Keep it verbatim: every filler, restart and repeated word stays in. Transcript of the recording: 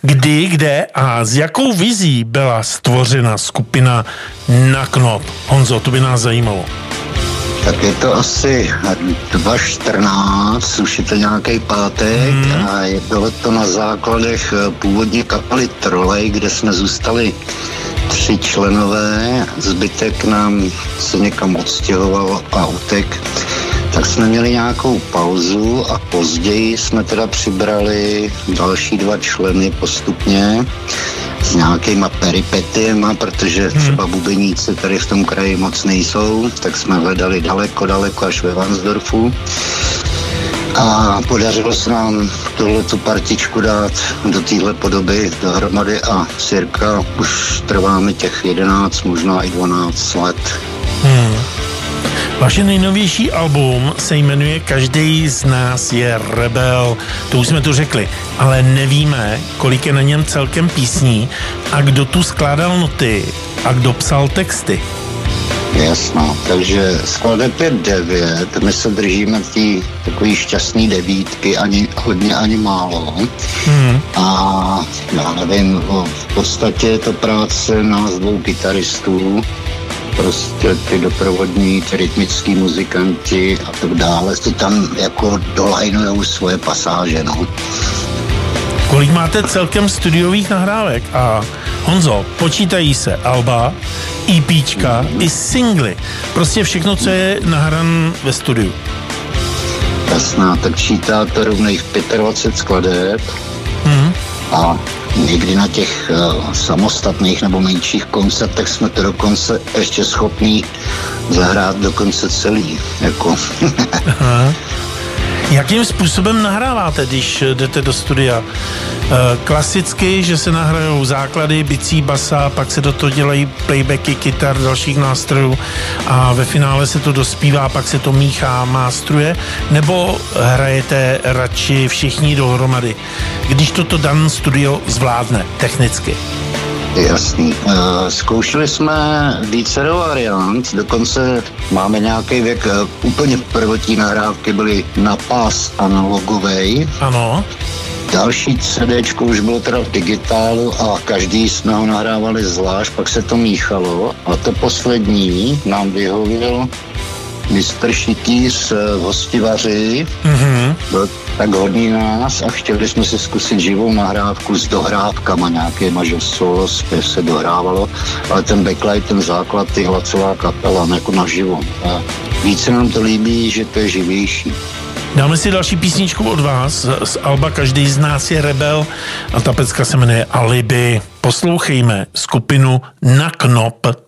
Kdy, kde a s jakou vizí byla stvořena skupina Na Knop? Honzo, to by nás zajímalo. Tak je to asi dva tisíce čtrnáct, už je to nějaký pátek hmm. a je to na základech původně kapely Trolej, kde jsme zůstali tři členové, zbytek nám se někam odstěhoval a utek. Tak jsme měli nějakou pauzu a později jsme teda přibrali další dva členy postupně s nějakýma peripetiema, protože třeba bubeníci tady v tom kraji moc nejsou, tak jsme hledali daleko, daleko až ve Varnsdorfu. A podařilo se nám tuhletu partičku dát do téhle podoby dohromady a cirka už trváme těch jedenáct, možná i dvanáct let. Hmm. Vaše nejnovější album se jmenuje Každý z nás je rebel, to už jsme tu řekli, ale nevíme, kolik je na něm celkem písní a kdo tu skládal noty a kdo psal texty. Jasno, takže skladeb je devět, my se držíme tý takový šťastný devítky, ani hodně, ani málo. Hmm. A já nevím, v podstatě je to práce nás dvou kytaristů, prostě ty doprovodní, ty rytmický muzikanti a tak dále, ty tam jako dolajnujou svoje pasáže, no. Kolik máte celkem studiových nahrávek? A Honzo, počítají se alba, EPčka mm. i singly. Prostě všechno, co je nahran ve studiu. Jasná, tak čítá to rovnej v dvacet pět skladeb mm. a někdy na těch uh, samostatných nebo menších koncertech jsme to dokonce ještě schopní zahrát dokonce celý. Jako. Aha. Jakým způsobem nahráváte, když jdete do studia? Klasicky, že se nahrajou základy, bicí, basa, pak se do toho dělají playbacky, kytar, dalších nástrojů a ve finále se to dospívá, pak se to míchá, mástruje, nebo hrajete radši všichni dohromady, když toto dan studio zvládne technicky? Jasný. Uh, zkoušeli jsme vícero variant, dokonce máme nějaký věk, uh, úplně prvotní nahrávky byly na pás analogovej. Ano. Další CDčko už bylo teda v digitálu a každý jsme ho nahrávali zvlášť, pak se to míchalo a to poslední nám vyhověl mistr Šitýř v Hostivaři, mm-hmm. byl tak hodný nás a chtěli jsme si zkusit živou nahrávku s dohrávkama, nějakýma, že solo zpěv se dohrávalo, ale ten backlight, ten základ, ty hlasová kapela, jako naživo. A více nám to líbí, že to je živější. Dáme si další písničku od vás z alba Každý z nás je rebel a ta pecka se jmenuje Alibi. Poslouchejme skupinu Na Knop.